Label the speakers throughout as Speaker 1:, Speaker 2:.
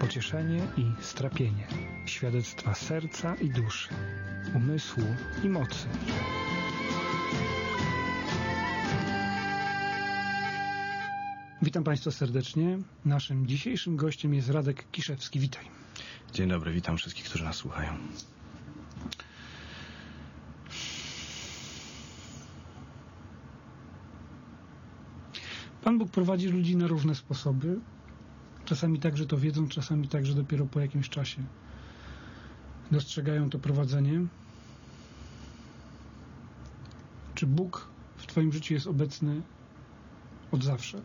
Speaker 1: pocieszenie i strapienie, świadectwa serca i duszy, umysłu i mocy. Witam Państwa serdecznie. Naszym dzisiejszym gościem jest Radek Kiszewski. Witaj.
Speaker 2: Dzień dobry, witam wszystkich, którzy nas słuchają.
Speaker 1: Pan Bóg prowadzi ludzi na różne sposoby. Czasami tak, że to wiedzą, czasami tak, że dopiero po jakimś czasie dostrzegają to prowadzenie. Czy Bóg w Twoim życiu jest obecny od zawsze?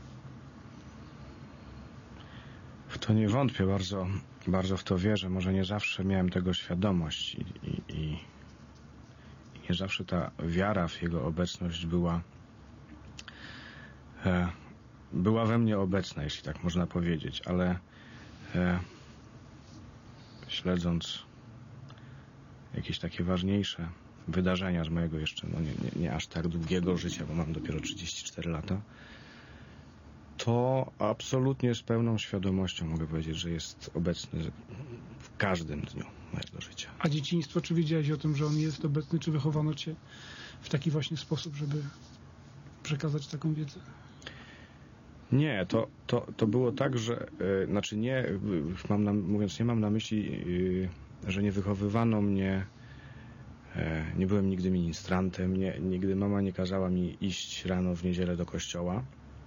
Speaker 2: W to nie wątpię, bardzo w to wierzę. Może nie zawsze miałem tego świadomość i nie zawsze ta wiara w Jego obecność była we mnie obecna, jeśli tak można powiedzieć, ale śledząc jakieś takie ważniejsze wydarzenia z mojego jeszcze nie aż tak długiego życia, bo mam dopiero 34 lata, to absolutnie z pełną świadomością mogę powiedzieć, że jest obecny w każdym dniu mojego życia.
Speaker 1: A dzieciństwo, czy wiedziałeś o tym, że On jest obecny, czy wychowano Cię w taki właśnie sposób, żeby przekazać taką wiedzę?
Speaker 2: Nie, to było tak, że nie mam na myśli, że nie wychowywano mnie, nie byłem nigdy ministrantem, nigdy mama nie kazała mi iść rano w niedzielę do kościoła.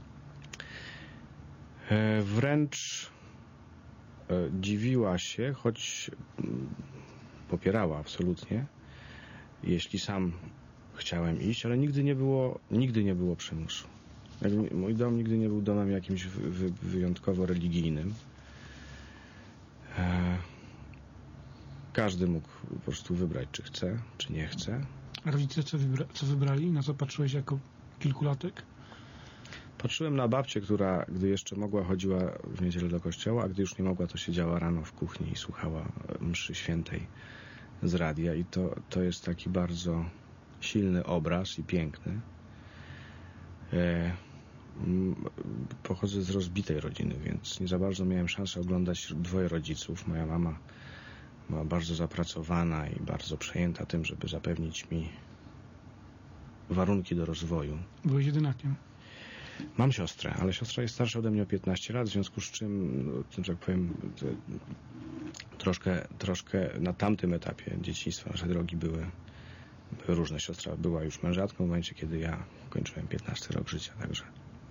Speaker 2: Wręcz dziwiła się, choć popierała absolutnie, jeśli sam chciałem iść, ale nigdy nie było przymusu. Mój dom nigdy nie był domem jakimś wyjątkowo religijnym. Każdy mógł po prostu wybrać, czy chce, czy nie chce.
Speaker 1: A rodzice co wybrali? Na co patrzyłeś jako kilkulatek?
Speaker 2: Patrzyłem na babcię, która, gdy jeszcze mogła, chodziła w niedzielę do kościoła, a gdy już nie mogła, to siedziała rano w kuchni i słuchała mszy świętej z radia. I to jest taki bardzo silny obraz i piękny. Pochodzę z rozbitej rodziny, więc nie za bardzo miałem szansę oglądać dwoje rodziców. Moja mama była bardzo zapracowana i bardzo przejęta tym, żeby zapewnić mi warunki do rozwoju.
Speaker 1: Byłeś jedynakiem?
Speaker 2: Mam siostrę, ale siostra jest starsza ode mnie o 15 lat, w związku z czym, że tak powiem, troszkę na tamtym etapie dzieciństwa nasze drogi były różne. Siostra była już mężatką w momencie, kiedy ja kończyłem 15 rok życia, także.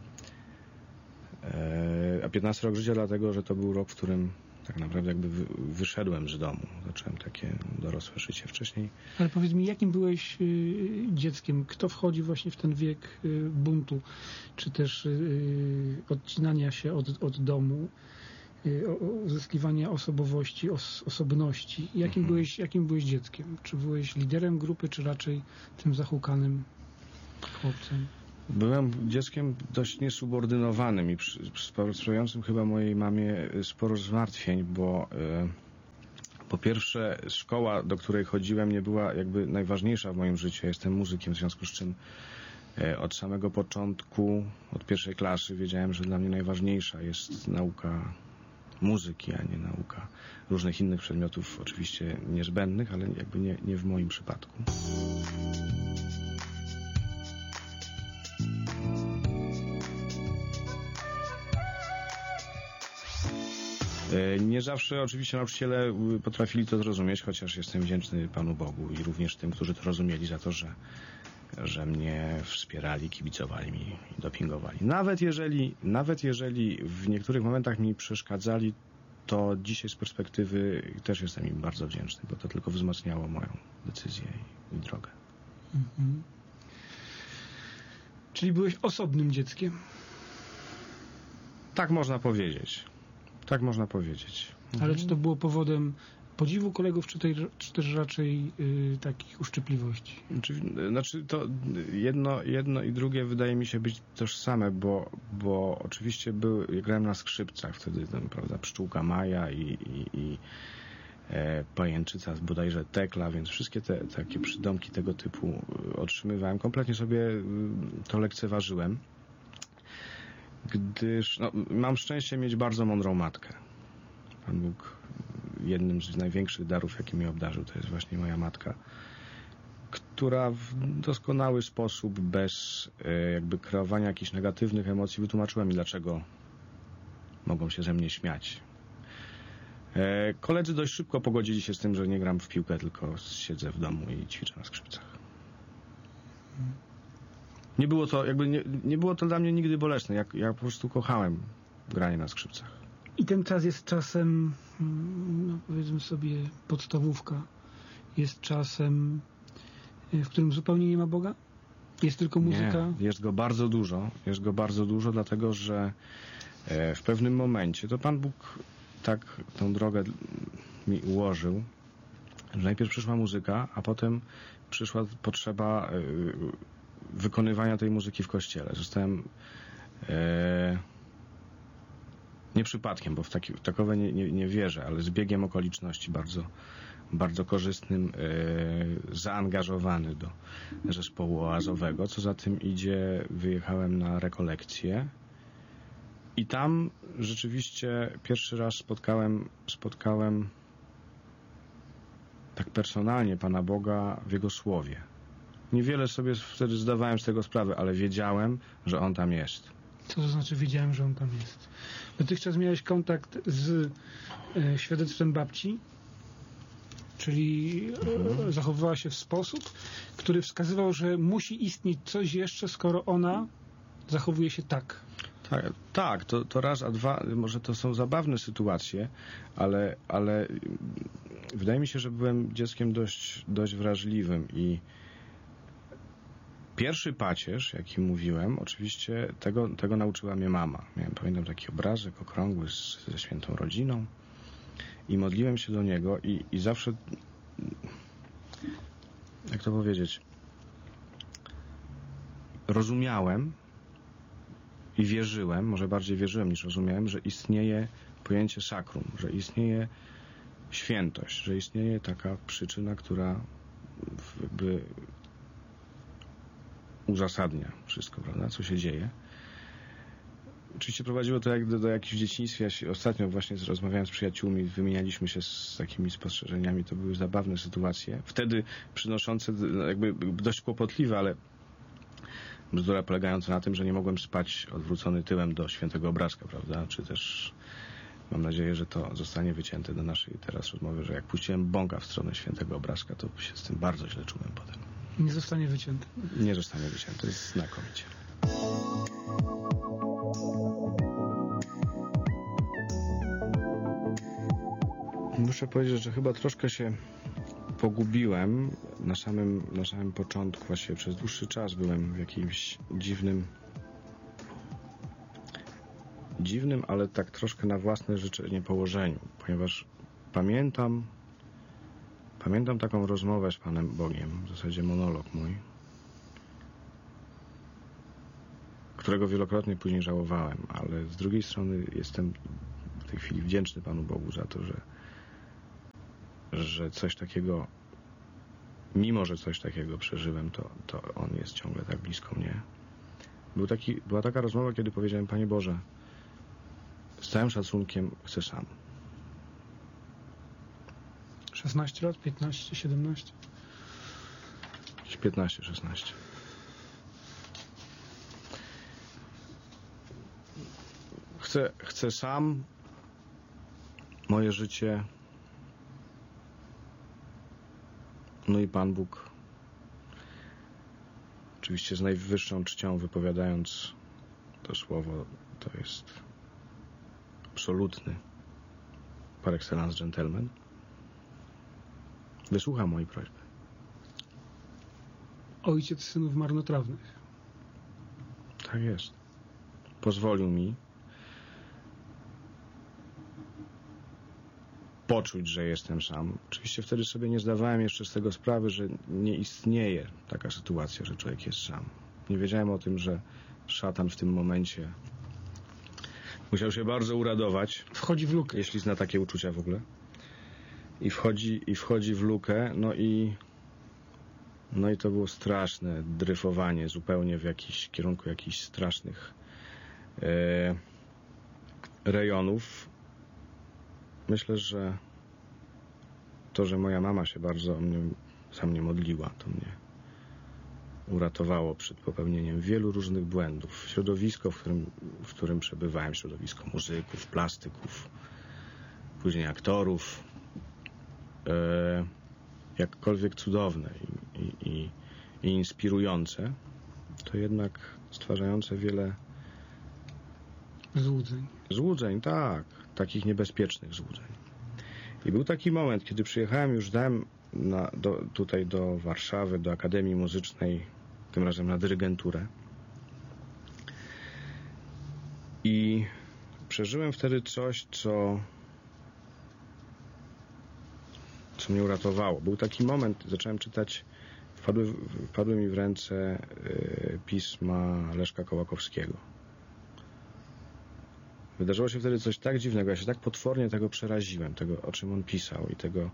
Speaker 2: A 15 rok życia dlatego, że to był rok, w którym tak naprawdę jakby wyszedłem z domu. Zacząłem takie dorosłe życie wcześniej.
Speaker 1: Ale powiedz mi, jakim byłeś dzieckiem? Kto wchodzi właśnie w ten wiek buntu, czy też odcinania się od domu, uzyskiwania osobowości, osobności? Jakim byłeś dzieckiem? Czy byłeś liderem grupy, czy raczej tym zahukanym chłopcem?
Speaker 2: Byłem dzieckiem dość niesubordynowanym i sprawiającym chyba mojej mamie sporo zmartwień, bo po pierwsze szkoła, do której chodziłem, nie była jakby najważniejsza w moim życiu. Ja jestem muzykiem, w związku z czym od samego początku, od pierwszej klasy wiedziałem, że dla mnie najważniejsza jest nauka muzyki, a nie nauka różnych innych przedmiotów, oczywiście niezbędnych, ale jakby nie w moim przypadku. Nie zawsze oczywiście nauczyciele potrafili to zrozumieć, chociaż jestem wdzięczny Panu Bogu i również tym, którzy to rozumieli, za to, że mnie wspierali, kibicowali mi i dopingowali. Nawet jeżeli w niektórych momentach mi przeszkadzali, to dzisiaj z perspektywy też jestem im bardzo wdzięczny, bo to tylko wzmacniało moją decyzję i drogę.
Speaker 1: Mhm. Czyli byłeś osobnym dzieckiem?
Speaker 2: Tak można powiedzieć. Tak można powiedzieć.
Speaker 1: Ale czy to było powodem podziwu kolegów, czy też raczej takich uszczypliwości?
Speaker 2: Znaczy to jedno i drugie wydaje mi się być tożsame, bo oczywiście grałem na skrzypcach wtedy, prawda, Pszczółka Maja i Pajęczyca, bodajże Tekla, więc wszystkie te takie przydomki tego typu otrzymywałem. Kompletnie sobie to lekceważyłem, gdyż mam szczęście mieć bardzo mądrą matkę. Pan Bóg jednym z największych darów, jaki mi obdarzył, to jest właśnie moja matka, która w doskonały sposób, bez jakby kreowania jakichś negatywnych emocji, wytłumaczyła mi, dlaczego mogą się ze mnie śmiać. Koledzy dość szybko pogodzili się z tym, że nie gram w piłkę, tylko siedzę w domu i ćwiczę na skrzypcach. Nie było to dla mnie nigdy bolesne. Ja po prostu kochałem granie na skrzypcach.
Speaker 1: I ten czas jest czasem, no powiedzmy sobie, podstawówka. Jest czasem, w którym zupełnie nie ma Boga? Jest tylko muzyka?
Speaker 2: Nie, jest go bardzo dużo. Jest go bardzo dużo, dlatego że w pewnym momencie to Pan Bóg tak tą drogę mi ułożył, że najpierw przyszła muzyka, a potem przyszła potrzeba wykonywania tej muzyki w kościele. Zostałem nie przypadkiem, bo w takowe nie wierzę, ale zbiegiem okoliczności bardzo, bardzo korzystnym, zaangażowany do zespołu oazowego. Co za tym idzie, wyjechałem na rekolekcję i tam rzeczywiście pierwszy raz spotkałem tak personalnie Pana Boga w Jego Słowie. Niewiele sobie wtedy zdawałem z tego sprawy, ale wiedziałem, że On tam jest.
Speaker 1: Co to znaczy wiedziałem, że On tam jest? Dotychczas miałeś kontakt z świadectwem babci, czyli zachowywała się w sposób, który wskazywał, że musi istnieć coś jeszcze, skoro ona zachowuje się tak.
Speaker 2: Tak, to raz, a dwa, może to są zabawne sytuacje, ale wydaje mi się, że byłem dzieckiem dość wrażliwym i pierwszy pacierz, jaki mówiłem, oczywiście tego nauczyła mnie mama. Pamiętam taki obrazek okrągły ze świętą rodziną i modliłem się do niego i zawsze, jak to powiedzieć, rozumiałem i wierzyłem, może bardziej wierzyłem niż rozumiałem, że istnieje pojęcie sakrum, że istnieje świętość, że istnieje taka przyczyna, która jakby uzasadnia wszystko, prawda, co się dzieje. Oczywiście prowadziło to jak do jakichś w dzieciństwie. Ostatnio właśnie rozmawiałem z przyjaciółmi, wymienialiśmy się z takimi spostrzeżeniami. To były zabawne sytuacje. Wtedy przynoszące, jakby dość kłopotliwe, ale bzdura polegająca na tym, że nie mogłem spać odwrócony tyłem do świętego obrazka, prawda? Czy też mam nadzieję, że to zostanie wycięte do naszej teraz rozmowy, że jak puściłem bąka w stronę świętego obrazka, to się z tym bardzo źle czułem potem.
Speaker 1: Nie zostanie wycięte.
Speaker 2: Nie zostanie wycięte, jest znakomicie. Muszę powiedzieć, że chyba troszkę się pogubiłem na samym początku. Właściwie przez dłuższy czas byłem w jakimś dziwnym, ale tak troszkę na własne życzenie położeniu, ponieważ pamiętam taką rozmowę z Panem Bogiem, w zasadzie monolog mój, którego wielokrotnie później żałowałem, ale z drugiej strony jestem w tej chwili wdzięczny Panu Bogu za to, że coś takiego, mimo że coś takiego przeżyłem, to On jest ciągle tak blisko mnie. Była taka rozmowa, kiedy powiedziałem: Panie Boże, z całym szacunkiem chcę sam.
Speaker 1: 16 lat? 15? 17?
Speaker 2: 15, 16. Chcę sam moje życie, no i Pan Bóg, oczywiście z najwyższą czcią wypowiadając to słowo, to jest absolutny par excellence gentleman, wysłucha mojej prośby.
Speaker 1: Ojciec synów marnotrawnych.
Speaker 2: Tak jest. Pozwolił mi poczuć, że jestem sam. Oczywiście wtedy sobie nie zdawałem jeszcze z tego sprawy, że nie istnieje taka sytuacja, że człowiek jest sam. Nie wiedziałem o tym, że szatan w tym momencie musiał się bardzo uradować.
Speaker 1: Wchodzi w lukę.
Speaker 2: Jeśli zna takie uczucia w ogóle. I wchodzi w lukę, no i to było straszne dryfowanie zupełnie w kierunku jakichś strasznych rejonów. myślę, że to, że moja mama się bardzo za mnie modliła, to mnie uratowało przed popełnieniem wielu różnych błędów. Środowisko, w którym przebywałem, środowisko muzyków, plastyków, później aktorów, jakkolwiek cudowne i inspirujące, to jednak stwarzające wiele złudzeń, tak, takich niebezpiecznych złudzeń. I był taki moment, kiedy przyjechałem, już dałem tutaj do Warszawy, do Akademii Muzycznej, tym razem na dyrygenturę. I przeżyłem wtedy coś, co mnie uratowało. Był taki moment, zacząłem czytać, wpadły mi w ręce pisma Leszka Kołakowskiego. Wydarzyło się wtedy coś tak dziwnego, ja się tak potwornie tego przeraziłem, tego, o czym on pisał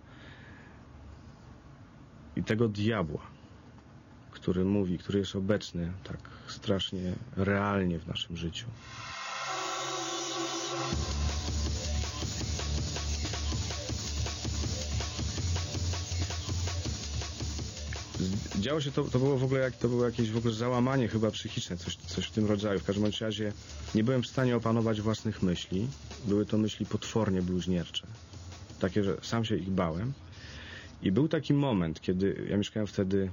Speaker 2: i tego diabła, który mówi, który jest obecny tak strasznie realnie w naszym życiu. Działo się to było w ogóle to było jakieś w ogóle załamanie chyba psychiczne, coś w tym rodzaju. W każdym razie nie byłem w stanie opanować własnych myśli. Były to myśli potwornie bluźniercze. Takie, że sam się ich bałem. I był taki moment, kiedy ja mieszkałem wtedy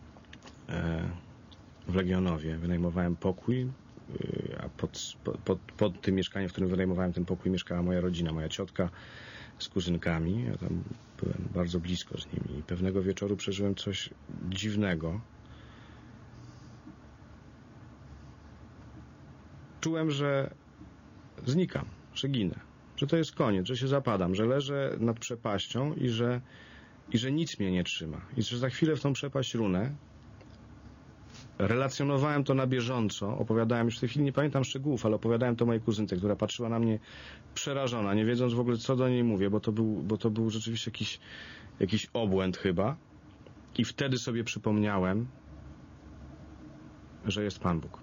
Speaker 2: w Legionowie. Wynajmowałem pokój, a pod tym mieszkaniem, w którym wynajmowałem ten pokój, mieszkała moja rodzina, moja ciotka z kuzynkami. Ja tam byłem bardzo blisko z nimi. I pewnego wieczoru przeżyłem coś dziwnego. Czułem, że znikam, że ginę, że to jest koniec, że się zapadam, że leżę nad przepaścią i że nic mnie nie trzyma. I że za chwilę w tą przepaść runę. Relacjonowałem to na bieżąco, opowiadałem, już w tej chwili nie pamiętam szczegółów, ale opowiadałem to mojej kuzynce, która patrzyła na mnie przerażona, nie wiedząc w ogóle, co do niej mówię, bo to był rzeczywiście jakiś obłęd chyba. I wtedy sobie przypomniałem, że jest Pan Bóg.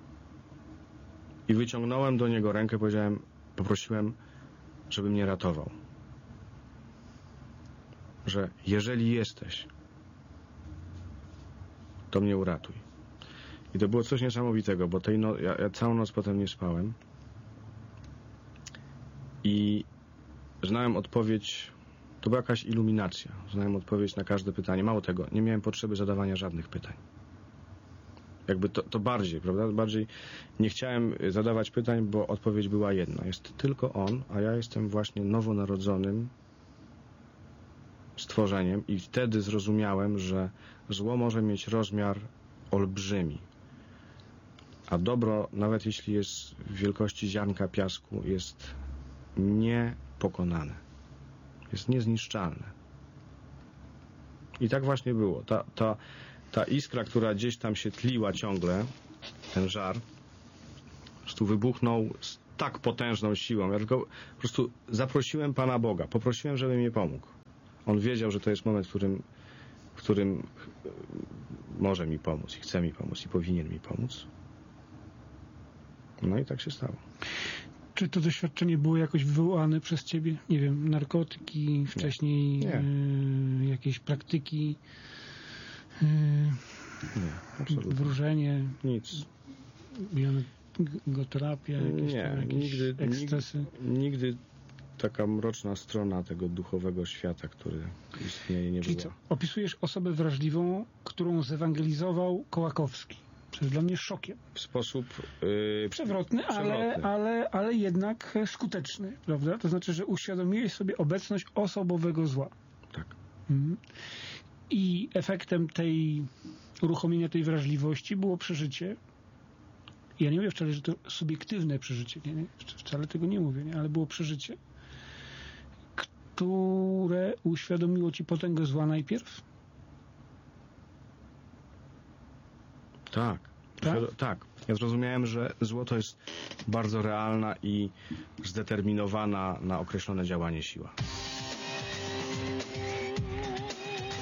Speaker 2: I wyciągnąłem do Niego rękę, poprosiłem, żeby mnie ratował. Że jeżeli jesteś, to mnie uratuj. I to było coś niesamowitego, bo ja całą noc potem nie spałem i znałem odpowiedź, to była jakaś iluminacja, znałem odpowiedź na każde pytanie. Mało tego, nie miałem potrzeby zadawania żadnych pytań. Jakby to bardziej, prawda? Bardziej nie chciałem zadawać pytań, bo odpowiedź była jedna. Jest tylko On, a ja jestem właśnie nowonarodzonym stworzeniem i wtedy zrozumiałem, że zło może mieć rozmiar olbrzymi, a dobro, nawet jeśli jest w wielkości ziarnka piasku, jest niepokonane. Jest niezniszczalne. I tak właśnie było. Ta iskra, która gdzieś tam się tliła ciągle, ten żar, po prostu wybuchnął z tak potężną siłą. Ja tylko po prostu zaprosiłem Pana Boga, poprosiłem, żeby mi pomógł. On wiedział, że to jest moment, w którym może mi pomóc i chce mi pomóc i powinien mi pomóc. No i tak się stało.
Speaker 1: Czy to doświadczenie było jakoś wywołane przez Ciebie? Nie wiem, narkotyki, wcześniej jakieś praktyki,
Speaker 2: nie, absolutnie.
Speaker 1: wróżenie,
Speaker 2: nic.
Speaker 1: Bioterapia, jakieś ekscesy?
Speaker 2: Nigdy taka mroczna strona tego duchowego świata, który istnieje, nie
Speaker 1: Czyli
Speaker 2: była.
Speaker 1: co? Opisujesz osobę wrażliwą, którą zewangelizował Kołakowski. To jest dla mnie szokiem.
Speaker 2: W sposób
Speaker 1: przewrotny, ale jednak skuteczny, prawda? To znaczy, że uświadomiłeś sobie obecność osobowego zła.
Speaker 2: Tak.
Speaker 1: I efektem uruchomienia tej wrażliwości było przeżycie. Ja nie mówię wcale, że to subiektywne przeżycie, nie? Wcale tego nie mówię, nie? Ale było przeżycie, które uświadomiło Ci potęgę zła najpierw?
Speaker 2: Tak. Tak. Ja zrozumiałem, że zło to jest bardzo realna i zdeterminowana na określone działanie siła.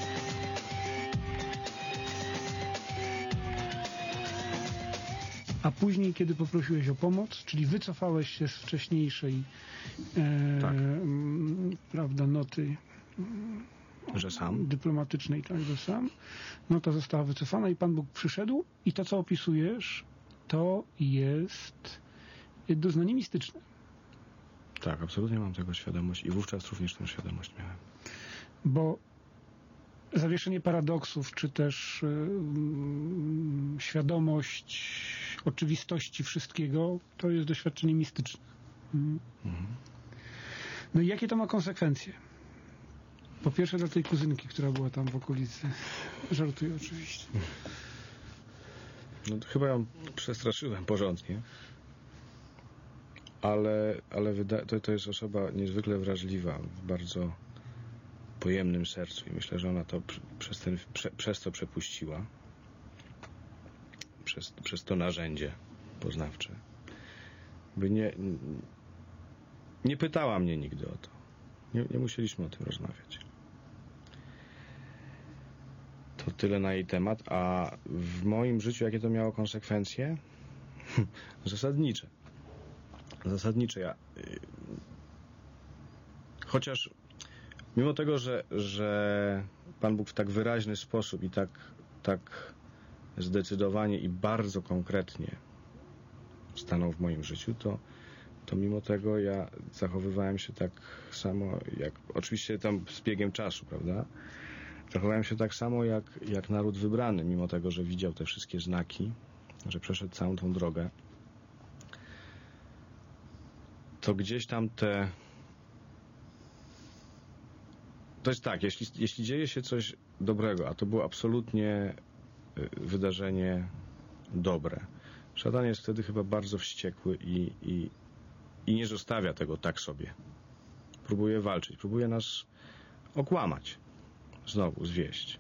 Speaker 1: A później, kiedy poprosiłeś o pomoc, czyli wycofałeś się z wcześniejszej
Speaker 2: Tak.
Speaker 1: prawda, noty
Speaker 2: Że sam?
Speaker 1: dyplomatycznej, tak, że sam, nota została wycofana i Pan Bóg przyszedł i to, co opisujesz, to jest doznanie mistyczne.
Speaker 2: Tak, absolutnie mam tego świadomość i wówczas również tę świadomość miałem.
Speaker 1: Bo zawieszenie paradoksów, czy też świadomość oczywistości wszystkiego, to jest doświadczenie mistyczne. No i jakie to ma konsekwencje? Po pierwsze dla tej kuzynki, która była tam w okolicy. Żartuję oczywiście.
Speaker 2: No to chyba ją przestraszyłem porządnie. Ale to jest osoba niezwykle wrażliwa, w bardzo pojemnym sercu i myślę, że ona to przez to przepuściła. Przez to narzędzie poznawcze. By nie pytała mnie nigdy o to. Nie musieliśmy o tym rozmawiać. To tyle na jej temat, a w moim życiu jakie to miało konsekwencje? Zasadnicze. Chociaż mimo tego, że Pan Bóg w tak wyraźny sposób i tak zdecydowanie i bardzo konkretnie stanął w moim życiu, to mimo tego ja zachowywałem się tak samo, jak oczywiście tam z biegiem czasu, prawda? Zachowałem się tak samo jak naród wybrany, mimo tego, że widział te wszystkie znaki, że przeszedł całą tą drogę. To gdzieś tam to jest tak, jeśli dzieje się coś dobrego, a to było absolutnie wydarzenie dobre, szatan jest wtedy chyba bardzo wściekły i nie zostawia tego tak sobie. Próbuje walczyć, próbuje nas okłamać, znowu zwieść.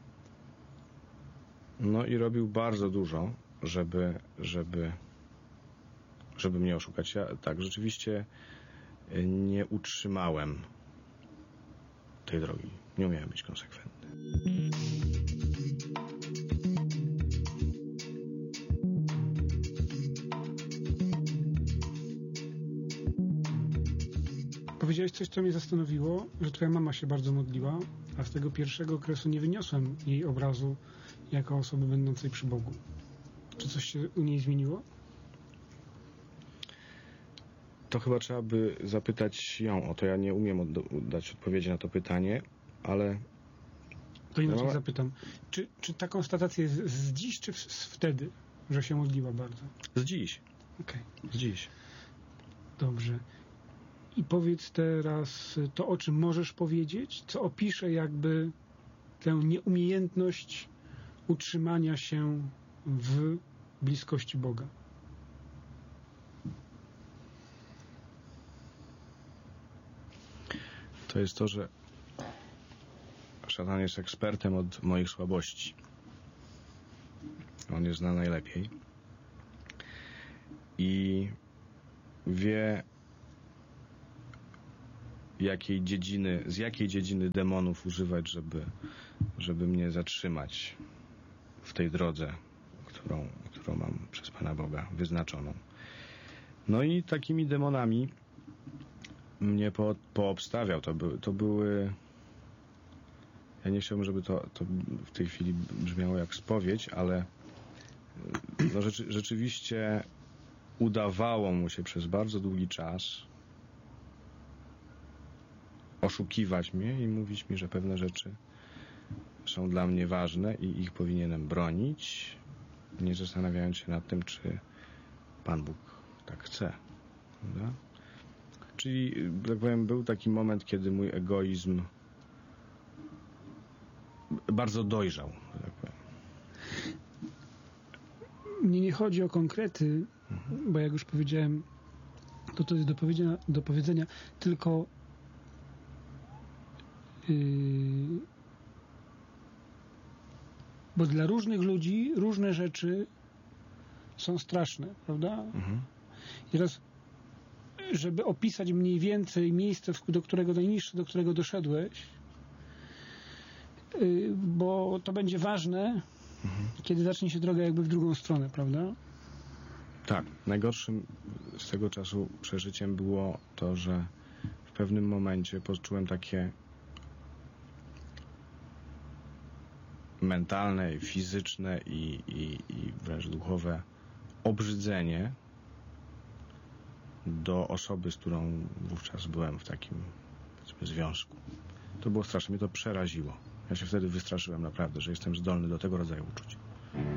Speaker 2: No i robił bardzo dużo, żeby mnie oszukać. Ja tak, rzeczywiście nie utrzymałem tej drogi. Nie umiałem być konsekwentny.
Speaker 1: Powiedziałeś coś, co mnie zastanowiło, że twoja mama się bardzo modliła, a z tego pierwszego okresu nie wyniosłem jej obrazu jako osoby będącej przy Bogu. Czy coś się u niej zmieniło?
Speaker 2: To chyba trzeba by zapytać ją o to. Ja nie umiem dać odpowiedzi na to pytanie, ale...
Speaker 1: To inaczej zapytam. Czy ta konstatacja jest z dziś, czy wtedy, że się modliła bardzo?
Speaker 2: Z dziś.
Speaker 1: Okej.
Speaker 2: Z dziś.
Speaker 1: Dobrze. I powiedz teraz to, o czym możesz powiedzieć, co opisze jakby tę nieumiejętność utrzymania się w bliskości Boga.
Speaker 2: To jest to, że szatan jest ekspertem od moich słabości. On je zna najlepiej i wie, z jakiej dziedziny demonów używać, żeby mnie zatrzymać w tej drodze, którą mam przez Pana Boga wyznaczoną. No i takimi demonami mnie poobstawiał. To były... Ja nie chciałbym, żeby to w tej chwili brzmiało jak spowiedź, ale no rzeczywiście udawało mu się przez bardzo długi czas oszukiwać mnie i mówić mi, że pewne rzeczy są dla mnie ważne i ich powinienem bronić, nie zastanawiając się nad tym, czy Pan Bóg tak chce. Prawda? Czyli, tak powiem, był taki moment, kiedy mój egoizm bardzo dojrzał, tak powiem.
Speaker 1: Mnie nie chodzi o konkrety, bo jak już powiedziałem, to jest do powiedzenia, tylko bo dla różnych ludzi różne rzeczy są straszne, prawda? I teraz, żeby opisać mniej więcej miejsce, do którego najniższe, do którego doszedłeś, bo to będzie ważne, kiedy zacznie się droga jakby w drugą stronę, prawda?
Speaker 2: Tak, najgorszym z tego czasu przeżyciem było to, że w pewnym momencie poczułem takie mentalne, fizyczne i wręcz duchowe obrzydzenie do osoby, z którą wówczas byłem w takim, powiedzmy, związku. To było straszne, mnie to przeraziło. Ja się wtedy wystraszyłem naprawdę, że jestem zdolny do tego rodzaju uczuć.